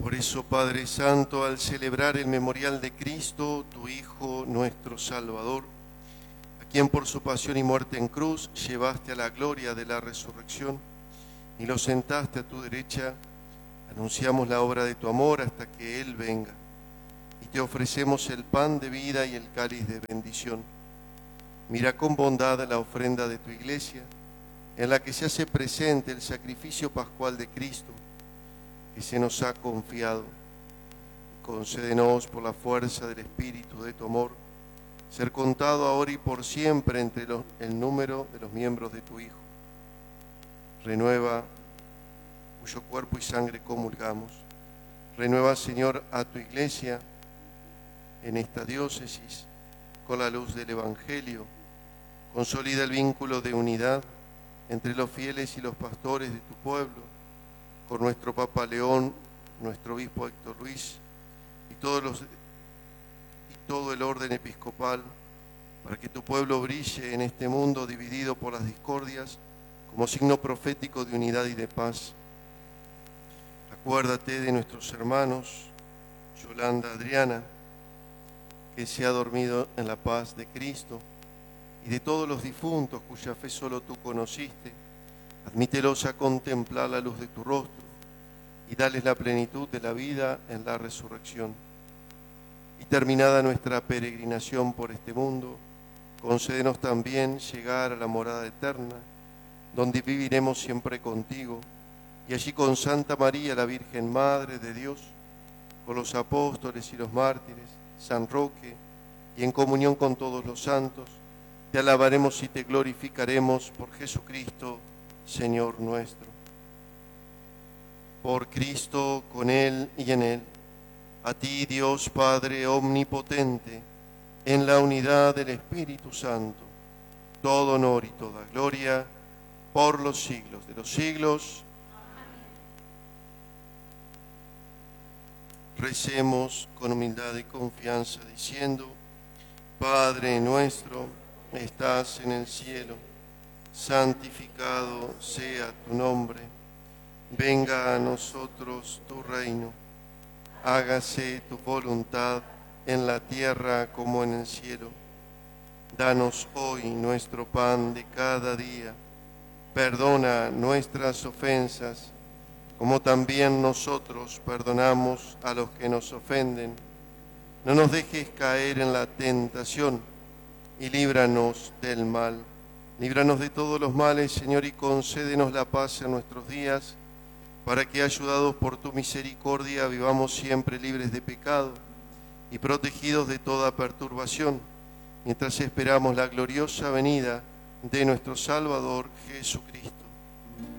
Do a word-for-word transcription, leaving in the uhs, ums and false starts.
Por eso, Padre Santo, al celebrar el memorial de Cristo, tu Hijo, nuestro Salvador, a quien por su pasión y muerte en cruz llevaste a la gloria de la resurrección y lo sentaste a tu derecha, anunciamos la obra de tu amor hasta que Él venga, y te ofrecemos el pan de vida y el cáliz de bendición. Mira con bondad la ofrenda de tu Iglesia, en la que se hace presente el sacrificio pascual de Cristo, que se nos ha confiado. Concédenos por la fuerza del Espíritu de tu amor, ser contado ahora y por siempre entre los, el número de los miembros de tu Hijo. Renueva, cuyo cuerpo y sangre comulgamos. Renueva, Señor, a tu Iglesia en esta diócesis con la luz del Evangelio. Consolida el vínculo de unidad entre los fieles y los pastores de tu pueblo, con nuestro Papa León, nuestro obispo Héctor Ruiz y todos los y todo el orden episcopal, para que tu pueblo brille en este mundo dividido por las discordias como signo profético de unidad y de paz. Acuérdate de nuestros hermanos Yolanda Adriana, que se ha dormido en la paz de Cristo, y de todos los difuntos cuya fe solo tú conociste. Admítelos a contemplar la luz de tu rostro y dales la plenitud de la vida en la resurrección. Y terminada nuestra peregrinación por este mundo, concédenos también llegar a la morada eterna, donde viviremos siempre contigo, y allí con Santa María, la Virgen Madre de Dios, con los apóstoles y los mártires, San Roque, y en comunión con todos los santos, te alabaremos y te glorificaremos por Jesucristo, Señor nuestro. Por Cristo, con Él y en Él, a ti, Dios Padre omnipotente, en la unidad del Espíritu Santo, todo honor y toda gloria, por los siglos de los siglos. Recemos con humildad y confianza diciendo: Padre nuestro, estás en el cielo, santificado sea tu nombre. Venga a nosotros tu reino. Hágase tu voluntad en la tierra como en el cielo. Danos hoy nuestro pan de cada día. Perdona nuestras ofensas, como también nosotros perdonamos a los que nos ofenden. No nos dejes caer en la tentación y líbranos del mal. Líbranos de todos los males, Señor, y concédenos la paz en nuestros días, para que, ayudados por tu misericordia, vivamos siempre libres de pecado y protegidos de toda perturbación, mientras esperamos la gloriosa venida de nuestro Salvador Jesucristo.